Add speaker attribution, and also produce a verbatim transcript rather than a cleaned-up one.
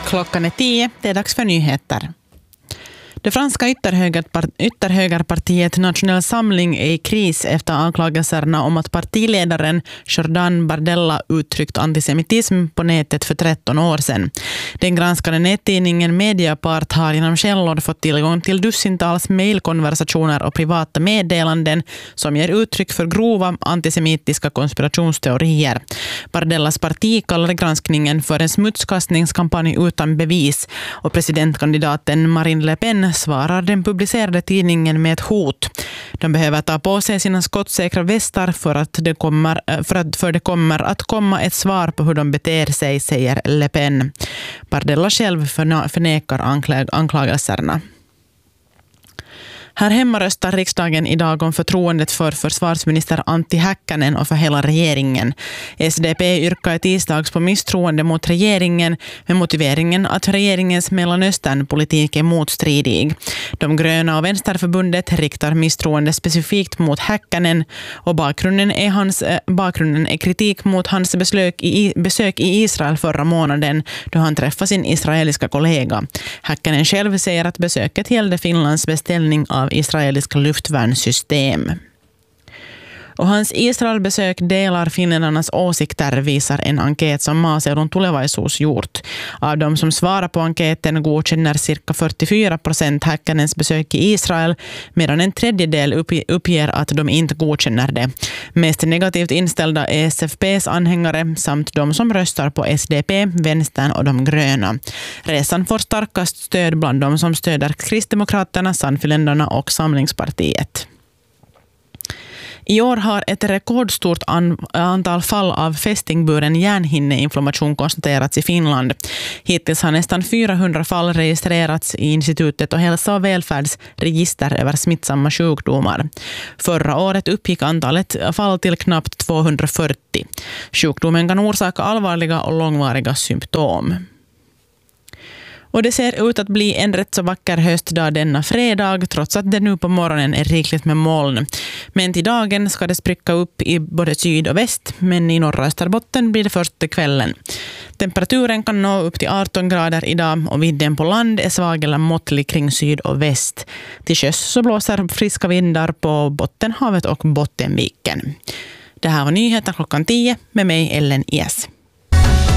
Speaker 1: Klockan är tio, det är dags för nyheter. Det franska ytterhögerpartiet Nationell Samling är i kris efter anklagelserna om att partiledaren Jordan Bardella uttryckt antisemitism på nätet för tretton år sedan. Den granskade nättidningen Mediapart har genom källor fått tillgång till dussintals mejlkonversationer och privata meddelanden som ger uttryck för grova antisemitiska konspirationsteorier. Bardellas parti kallade granskningen för en smutskastningskampanj utan bevis och presidentkandidaten Marine Le Pen svarar den publicerade tidningen med ett hot. De behöver ta på sig sina skottsäkra västar för att det kommer, för att, för det kommer att komma ett svar på hur de beter sig, säger Le Pen. Bardella själv förnekar anklag, anklagelserna. Här hemma röstar riksdagen idag om förtroendet för försvarsminister Antti Häkkänen och för hela regeringen. S D P yrkar i tisdags på misstroende mot regeringen med motiveringen att regeringens Mellanösternpolitik är motstridig. De gröna och vänsterförbundet riktar misstroende specifikt mot Häkkänen och bakgrunden är, hans, bakgrunden är kritik mot hans besök i, besök i Israel förra månaden då han träffade sin israeliska kollega. Häkkänen själv säger att besöket gällde Finlands beställning av israeliska luftvärnssystem. Och hans Israelbesök delar finländarnas åsikter, visar en enkät som Maaseudun Tulevaisuus gjort. Av de som svarar på enkäten godkänner cirka fyrtiofyra procent Häkkänens besök i Israel, medan en tredjedel uppger att de inte godkänner det. Mest negativt inställda är S F P:s anhängare samt de som röstar på S D P, vänstern och de gröna. Resan får starkast stöd bland de som stöder Kristdemokraterna, Sannfinländarna och Samlingspartiet. I år har ett rekordstort an- antal fall av fästingburen hjärnhinneinflammation konstaterats i Finland. Hittills har nästan fyrahundra fall registrerats i institutet och hälsa- och välfärdsregister över smittsamma sjukdomar. Förra året uppgick antalet fall till knappt tvåhundrafyrtio. Sjukdomen kan orsaka allvarliga och långvariga symptom. Och det ser ut att bli en rätt så vacker höstdag denna fredag, trots att det nu på morgonen är rikligt med moln. Men till dagen ska det spricka upp i både syd och väst, men i norra Österbotten blir det först till kvällen. Temperaturen kan nå upp till arton grader idag och vidden på land är svag eller måttlig kring syd och väst. Till sjöss så blåser friska vindar på Bottenhavet och Bottenviken. Det här var nyheter klockan tio med mig Ellen Ies.